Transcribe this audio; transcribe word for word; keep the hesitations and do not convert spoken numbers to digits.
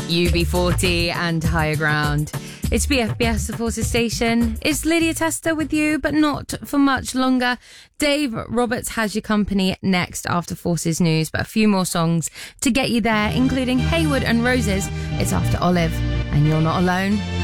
U B forty and Higher Ground. It's B F B S, the Forces Station. It's Lydia Tester with you, but not for much longer. Dave Roberts has your company next after Forces News, but a few more songs to get you there, including Haywood and Roses. It's after Olive, and you're not alone.